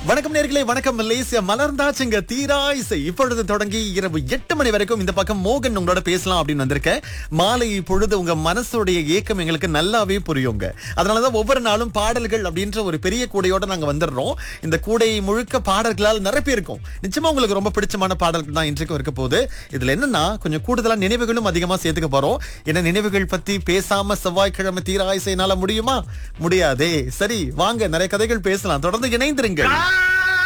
வணக்கம் நேர்களே, வணக்கம் மலேசியா. மலர்ந்தாச்சுங்க தீரா இசை. இப்பொழுது தொடங்கி இரவு 8 மணி வரைக்கும் இந்த பக்கம் மோகன் உங்களோட பேசலாம் அப்படின்னு வந்திருக்கேன். மாலை பொழுது உங்க மனசுடைய ஏக்கம் எங்களுக்கு நல்லாவே புரியுங்க. அதனாலதான் ஒவ்வொரு நாளும் பாடல்கள் அப்படின்ற ஒரு பெரிய கூடையோட நாங்க வந்துடுறோம். இந்த கூடை முழுக்க பாடல்களால் நிரப்பி இருக்கும். நிச்சயமா உங்களுக்கு ரொம்ப பிடிச்சமான பாடல்கள் தான் இன்றைக்கும் இருக்க போகுது. இதுல என்னன்னா கொஞ்சம் கூடுதலா நினைவுகளும் அதிகமா சேர்த்துக்க போறோம். ஏன்னா நினைவுகள் பத்தி பேசாம செவ்வாய்க்கிழமை தீரா இசைனால முடியுமா? முடியாதே. சரி, வாங்க நிறைய கதைகள் பேசலாம். தொடர்ந்து இணைந்திருங்கள்.